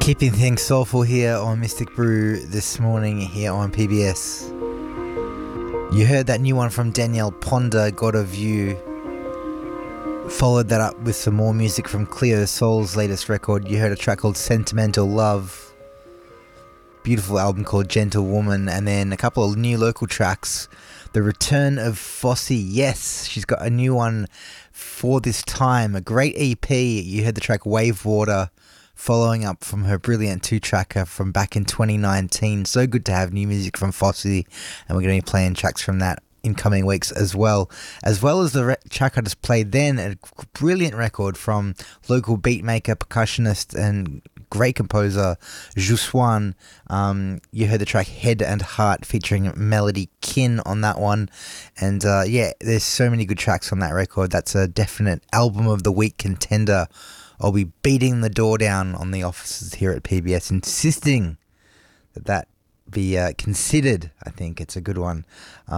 Keeping things soulful here on Mystic Brew this morning here on PBS. You heard that new one from Danielle Ponder, God of You. Followed that up with some more music from Cleo Sol's latest record. You heard a track called Sentimental Love. Beautiful album called Gentle Woman. And then a couple of new local tracks. The Return of Fosse. Yes, she's got a new one for this time. A great EP. You heard the track Wave Water, following up from her brilliant two-tracker from back in 2019. So good to have new music from Fosse, and we're going to be playing tracks from that in coming weeks as well as the track I just played then, a brilliant record from local beatmaker, percussionist and great composer Juswan. You heard the track Head and Heart featuring Melody Kin on that one, and yeah, there's so many good tracks on that record. That's a definite album of the week contender. I'll be beating the door down on the offices here at PBS, insisting that be considered. I think it's a good one.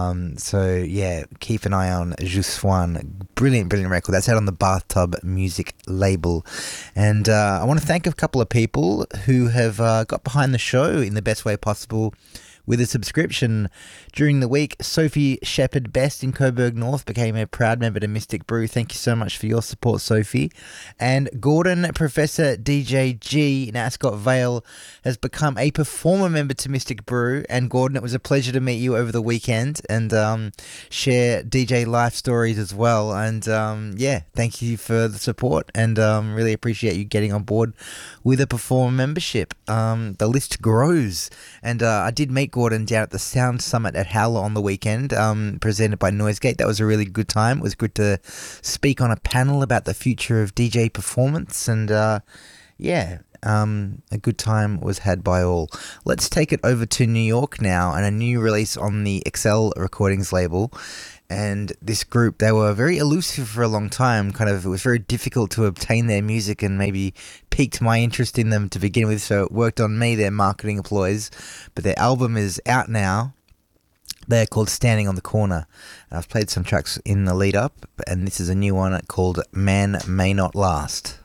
So yeah, keep an eye on Juswan. Brilliant record. That's out on the Bathtub Music label. And I want to thank a couple of people who have got behind the show in the best way possible with a subscription during the week. Sophie Shepherd Best in Coburg North became a proud member to Mystic Brew. Thank you so much for your support, Sophie. And Gordon Professor DJ G in Ascot Vale has become a performer member to Mystic Brew. And Gordon, it was a pleasure to meet you over the weekend and share DJ life stories as well. And yeah, thank you for the support, and really appreciate you getting on board with a performer membership. The list grows, and I did meet Gordon down at the Sound Summit at Howler on the weekend, presented by Noisegate. That was a really good time. It was good to speak on a panel about the future of DJ performance, and yeah, a good time was had by all. Let's take it over to New York now, and a new release on the Excel Recordings label. And this group, they were very elusive for a long time. It was very difficult to obtain their music, and maybe piqued my interest in them to begin with, so it worked on me, their marketing employees. But their album is out now. They're called Standing on the Corner. And I've played some tracks in the lead up, and this is a new one called Man May Not Last.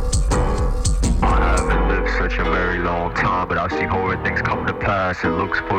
Such a very long time, but I've seen horrid things come to pass. It looks for